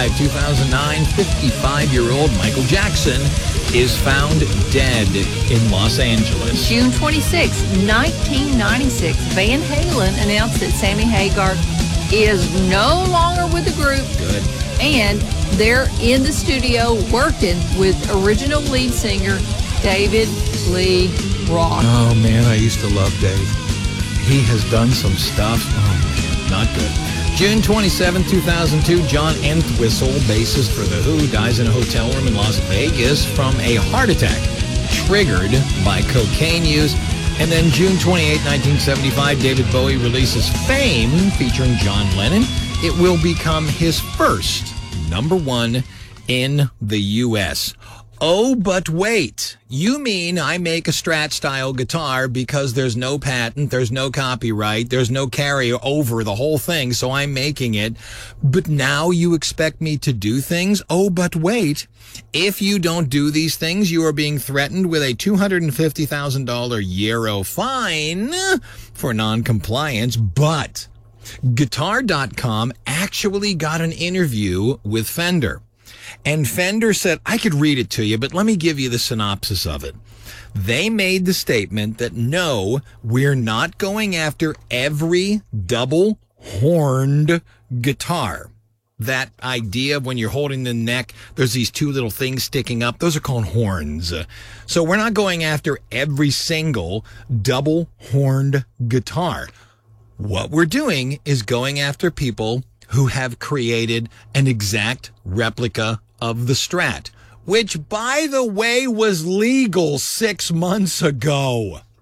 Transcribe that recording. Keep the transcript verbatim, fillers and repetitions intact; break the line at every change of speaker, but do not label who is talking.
five, two thousand nine, fifty-five-year-old Michael Jackson is found dead in Los Angeles.
June twenty-sixth, nineteen ninety-six, Van Halen announced that Sammy Hagar is no longer with the group.
Good.
And they're in the studio working with original lead singer David Lee Roth.
Oh, man, I used to love Dave. He has done some stuff. Oh, man, not good. June twenty-seventh, two thousand two, John Entwistle, bassist for The Who, dies in a hotel room in Las Vegas from a heart attack triggered by cocaine use. And then June twenty-eighth, nineteen seventy-five, David Bowie releases Fame, featuring John Lennon. It will become his first number one in the U S Oh, but wait. You mean I make a Strat-style guitar because there's no patent, there's no copyright, there's no carry over the whole thing, so I'm making it. But now you expect me to do things? Oh, but wait. If you don't do these things, you are being threatened with a two hundred fifty thousand dollars euro fine for noncompliance. But Guitar dot com actually got an interview with Fender. And Fender said, I could read it to you, but let me give you the synopsis of it. They made the statement that, no, we're not going after every double-horned guitar. That idea of when you're holding the neck, there's these two little things sticking up. Those are called horns. So we're not going after every single double-horned guitar. What we're doing is going after people who have created an exact replica of the Strat, which, by the way, was legal six months ago.